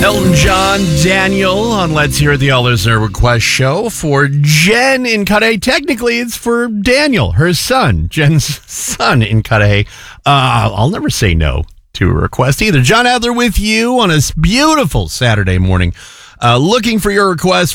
Elton John, Daniel on Let's Hear the All Listener Request Show for Jen in Cudahy. Technically, it's for Daniel, her son, Jen's son in Cudahy. I'll never say no to a request either. John Adler with you on a beautiful Saturday morning. Looking for your request,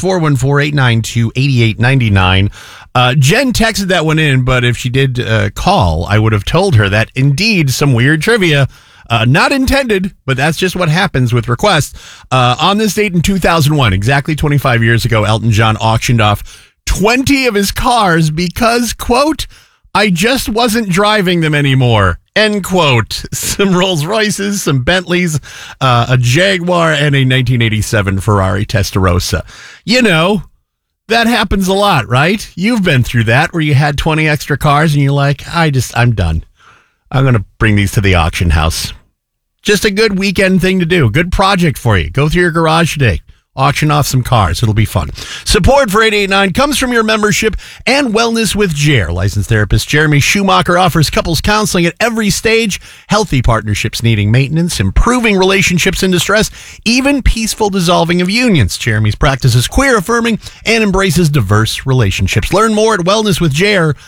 414-892-8899. Jen texted that one in, but if she did call, I would have told her that indeed some weird trivia. Not intended, but that's just what happens with requests. On this date in 2001, exactly 25 years ago, Elton John auctioned off 20 of his cars because, quote, I just wasn't driving them anymore, end quote. Some Rolls Royces, some Bentleys, a Jaguar, and a 1987 Ferrari Testarossa. You know, that happens a lot, right? You've been through that where you had 20 extra cars and you're like, I'm done. I'm going to bring these to the auction house. Just a good weekend thing to do. Good project for you. Go through your garage today. Auction off some cars. It'll be fun. Support for 889 comes from your membership and Wellness with Jer. Licensed therapist Jeremy Schumacher offers couples counseling at every stage. Healthy partnerships needing maintenance, improving relationships in distress, even peaceful dissolving of unions. Jeremy's practice is queer affirming and embraces diverse relationships. Learn more at wellnesswithjer.com.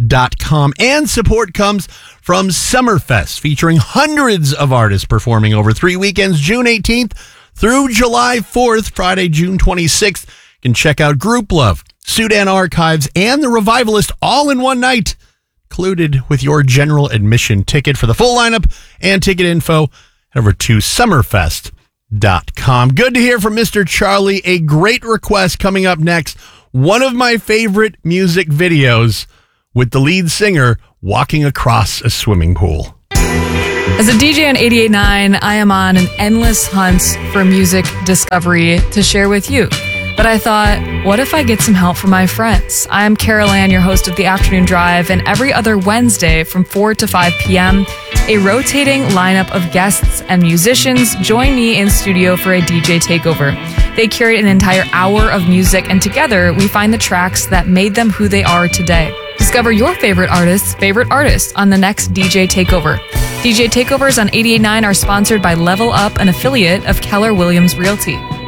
And support comes from Summerfest, featuring hundreds of artists performing over 3 weekends, June 18th through July 4th, Friday, June 26th. You can check out Group Love, Sudan Archives, and The Revivalist all in one night, included with your general admission ticket. For the full lineup and ticket info, head over to summerfest.com. Good to hear from Mr. Charlie. A great request coming up next. One of my favorite music videos with the lead singer walking across a swimming pool. As a DJ on 88.9, I am on an endless hunt for music discovery to share with you. But I thought, what if I get some help from my friends? I am Carol Ann, your host of The Afternoon Drive, and every other Wednesday from 4 to 5 p.m., a rotating lineup of guests and musicians join me in studio for a DJ takeover. They curate an entire hour of music, and together we find the tracks that made them who they are today. Discover your favorite artists on the next DJ Takeover. DJ Takeovers on 88.9 are sponsored by Level Up, an affiliate of Keller Williams Realty.